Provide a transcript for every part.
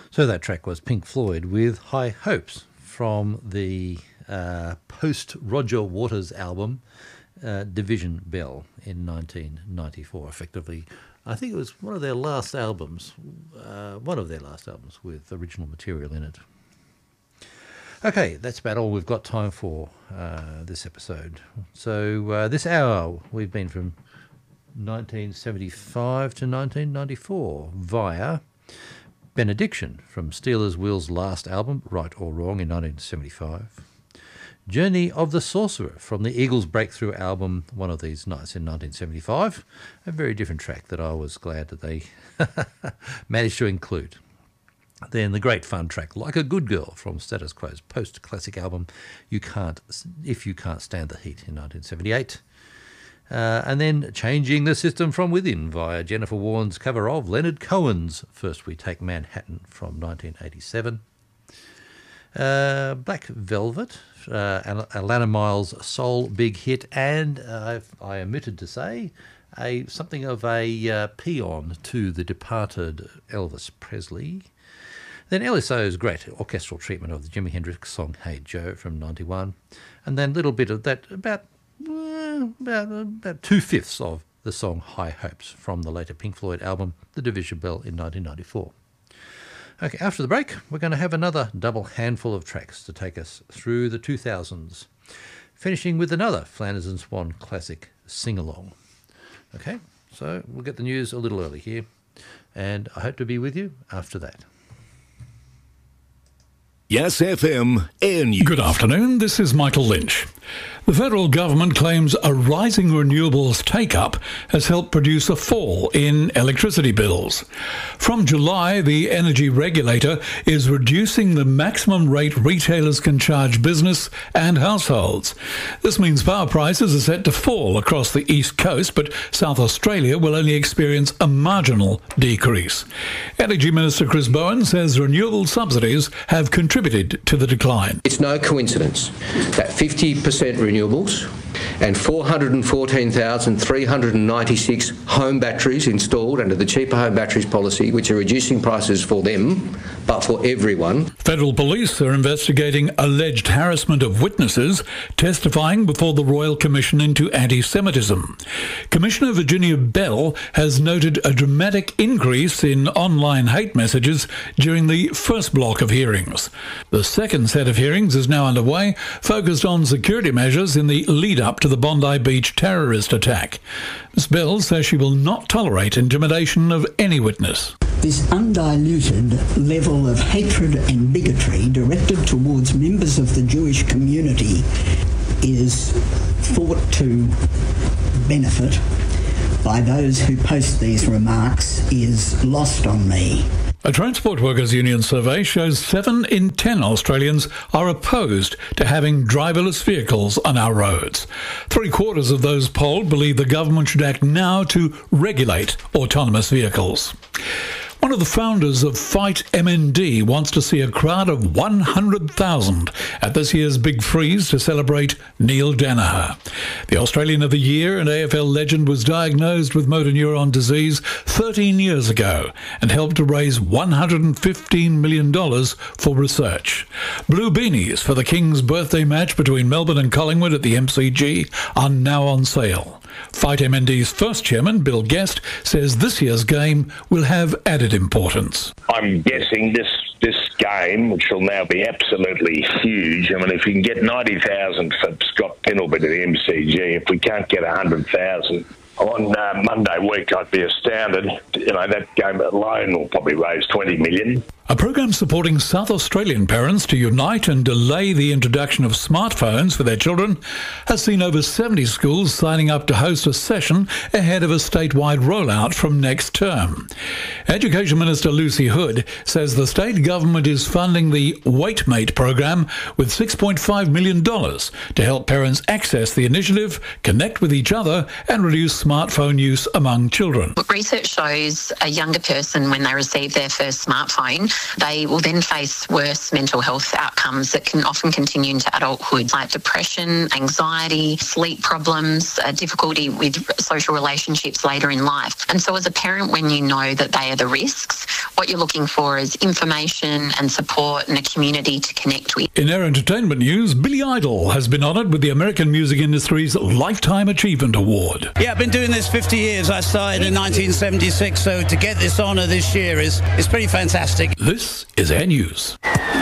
So that track was Pink Floyd with High Hopes from the post-Roger Waters album, Division Bell, in 1994. Effectively, I think it was one of their last albums with original material in it. Okay, that's about all we've got time for this episode. So this hour we've been from 1975 to 1994 via Benediction from Stealers Wheel's last album, Right or Wrong, in 1975. Journey of the Sorcerer from the Eagles' breakthrough album, One of These Nights, in 1975. A very different track that I was glad that they managed to include. Then the great fun track, Like a Good Girl, from Status Quo's post-classic album, If You Can't Stand the Heat, in 1978. And then Changing the System from Within via Jennifer Warren's cover of Leonard Cohen's First We Take Manhattan from 1987. Black Velvet, Alana Miles' sole big hit, and I omitted to say, something of a paean to the departed Elvis Presley. Then LSO's great orchestral treatment of the Jimi Hendrix song Hey Joe from 91, and then a little bit of that, about 2/5 of the song High Hopes from the later Pink Floyd album, The Division Bell, in 1994. Okay, after the break, we're going to have another double handful of tracks to take us through the 2000s, finishing with another Flanders and Swan classic sing-along. Okay, so we'll get the news a little early here, and I hope to be with you after that. Yes FM Air News. Good afternoon, this is Michael Lynch. The federal government claims a rising renewables take-up has helped produce a fall in electricity bills. From July, the energy regulator is reducing the maximum rate retailers can charge business and households. This means power prices are set to fall across the East Coast, but South Australia will only experience a marginal decrease. Energy Minister Chris Bowen says renewable subsidies have contributed to the decline. It's no coincidence that 50% renewables and 414,396 home batteries installed under the Cheaper Home Batteries policy, which are reducing prices for them, but for everyone. Federal police are investigating alleged harassment of witnesses testifying before the Royal Commission into Anti-Semitism. Commissioner Virginia Bell has noted a dramatic increase in online hate messages during the first block of hearings. The second set of hearings is now underway, focused on security measures in the lead-up to the Bondi Beach terrorist attack. Ms. Bell says she will not tolerate intimidation of any witness. This undiluted level of hatred and bigotry directed towards members of the Jewish community is thought to benefit by those who post these remarks is lost on me. A Transport Workers Union survey shows 7 in 10 Australians are opposed to having driverless vehicles on our roads. 3/4 of those polled believe the government should act now to regulate autonomous vehicles. One of the founders of Fight MND wants to see a crowd of 100,000 at this year's Big Freeze to celebrate Neil Danaher. The Australian of the Year and AFL legend was diagnosed with motor neuron disease 13 years ago and helped to raise $115 million for research. Blue beanies for the Kings' birthday match between Melbourne and Collingwood at the MCG are now on sale. Fight MND's first chairman, Bill Guest, says this year's game will have added importance. I'm guessing this game, which will now be absolutely huge. I mean, if you can get 90,000 for Scott Pendlebury to the MCG, if we can't get 100,000 on Monday week, I'd be astounded. You know, that game alone will probably raise 20 million. A program supporting South Australian parents to unite and delay the introduction of smartphones for their children has seen over 70 schools signing up to host a session ahead of a statewide rollout from next term. Education Minister Lucy Hood says the state government is funding the WaitMate program with $6.5 million to help parents access the initiative, connect with each other and reduce smartphone use among children. Research shows a younger person, when they receive their first smartphone, they will then face worse mental health outcomes that can often continue into adulthood, like depression, anxiety, sleep problems, difficulty with social relationships later in life. And so as a parent, when you know that they are the risks, What you're looking for is information and support and a community to connect with. In our entertainment news, Billy Idol has been honoured with the American music industry's Lifetime Achievement Award. Yeah, I've been doing this 50 years. I started in 1976, so to get this honour this year is pretty fantastic. This is Air News.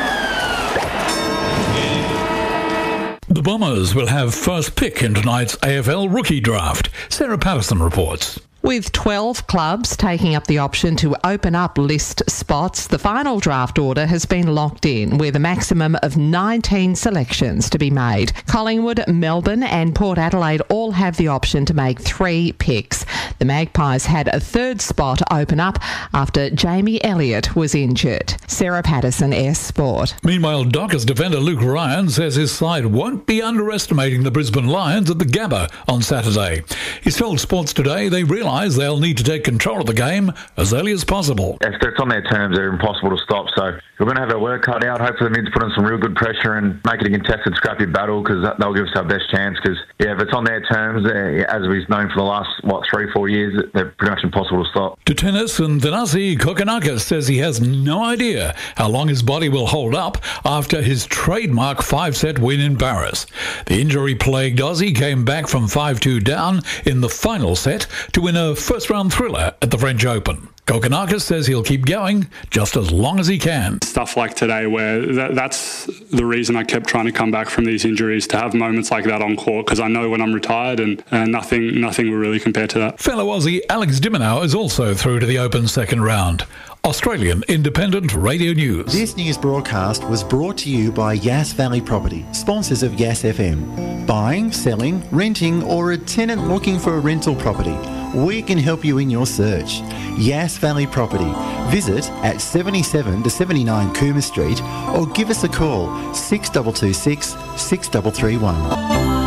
The Bombers will have first pick in tonight's AFL rookie draft. Sarah Patterson reports. With 12 clubs taking up the option to open up list spots, the final draft order has been locked in with a maximum of 19 selections to be made. Collingwood, Melbourne and Port Adelaide all have the option to make 3 picks. The Magpies had a third spot open up after Jamie Elliott was injured. Sarah Patterson, S Sport. Meanwhile, Dockers defender Luke Ryan says his side won't be underestimating the Brisbane Lions at the Gabba on Saturday. He's told Sports Today they realise they'll need to take control of the game as early as possible. If it's on their terms, they're impossible to stop. So we're going to have our work cut out. Hopefully, we need to put in some real good pressure and make it a contested, scrappy battle because that'll give us our best chance. Because, if it's on their terms, as we've known for the last, 3-4 years, they're pretty much impossible to stop. To tennis, and Thanasi Kokkinakis says he has no idea how long his body will hold up after his trademark 5-set win in Paris. The injury-plagued Aussie came back from 5-2 down in the final set to win a first-round thriller at the French Open. Kokkinakis says he'll keep going just as long as he can. Stuff like today where that's the reason I kept trying to come back from these injuries, to have moments like that on court, because I know when I'm retired and nothing will really compare to that. Fellow Aussie Alex Dimanow is also through to the Open second round. Australian Independent Radio News. This news broadcast was brought to you by Yass Valley Property, sponsors of Yass FM. Buying, selling, renting or a tenant looking for a rental property, we can help you in your search. Yass Valley Property. Visit at 77 to 79 Cooma Street or give us a call 6226 6331.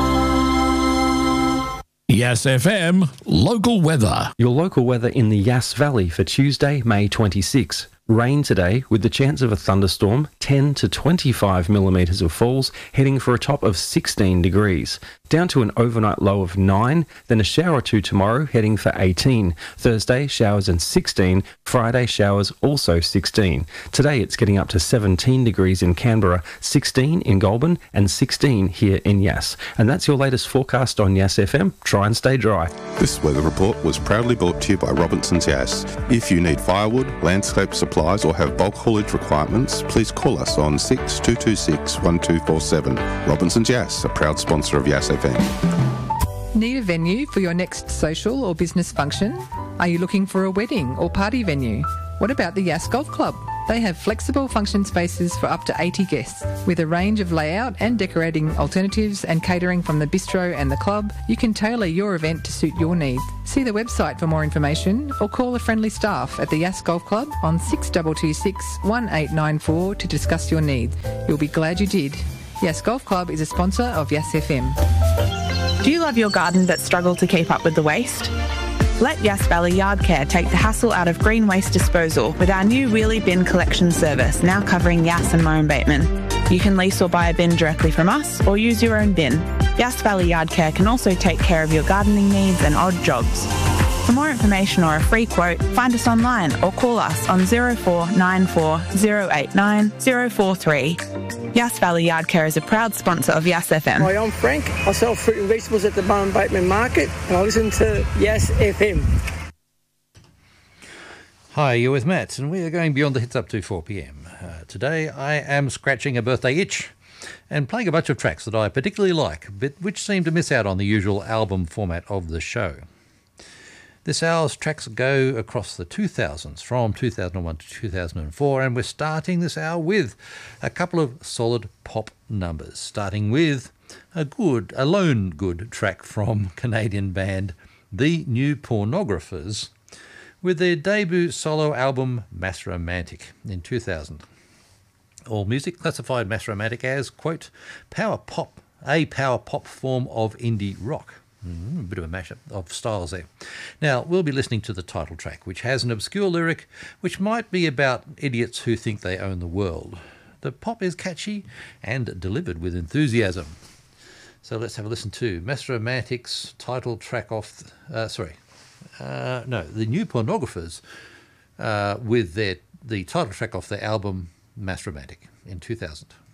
Yass FM local weather. Your local weather in the Yass Valley for Tuesday, May 26. Rain today with the chance of a thunderstorm, 10 to 25 millimetres of falls, heading for a top of 16 degrees. Down to an overnight low of 9, then a shower or two tomorrow, heading for 18. Thursday, showers and 16. Friday, showers also 16. Today, it's getting up to 17 degrees in Canberra, 16 in Goulburn, and 16 here in Yass. And that's your latest forecast on Yass FM. Try and stay dry. This weather report was proudly brought to you by Robinson's Yass. If you need firewood, landscape supplies, or have bulk haulage requirements, please call us on 6226 1247. Robinson's Yass, a proud sponsor of Yass FM. Need a venue for your next social or business function? Are you looking for a wedding or party venue? What about the Yass Golf Club? They have flexible function spaces for up to 80 guests. With a range of layout and decorating alternatives and catering from the bistro and the club, you can tailor your event to suit your needs. See the website for more information or call the friendly staff at the Yass Golf Club on 6226 1894 to discuss your needs. You'll be glad you did. Yass Golf Club is a sponsor of Yass FM. Do you love your garden but struggle to keep up with the waste? Let Yass Valley Yard Care take the hassle out of green waste disposal with our new wheelie bin collection service, now covering Yass and Murray Bateman. You can lease or buy a bin directly from us or use your own bin. Yass Valley Yard Care can also take care of your gardening needs and odd jobs. For more information or a free quote, find us online or call us on 0494 089 043. Yass Valley Yard Care is a proud sponsor of Yass FM. Hi, I'm Frank. I sell fruit and vegetables at the Murray Bateman Market and I listen to Yass FM. Hi, you're with Matt and we are going beyond the hits up to 4 p.m. Today I am scratching a birthday itch and playing a bunch of tracks that I particularly like, but which seem to miss out on the usual album format of the show. This hour's tracks go across the 2000s, from 2001 to 2004, and we're starting this hour with a couple of solid pop numbers, starting with a lone good track from Canadian band The New Pornographers, with their debut solo album Mass Romantic in 2000. AllMusic classified Mass Romantic as, quote, power pop, a power pop form of indie rock. A bit of a mashup of styles there. Now, we'll be listening to the title track, which has an obscure lyric which might be about idiots who think they own the world. The pop is catchy and delivered with enthusiasm. So let's have a listen to Mass Romantic's title track off... The New Pornographers with their the title track off the album Mass Romantic in 2000.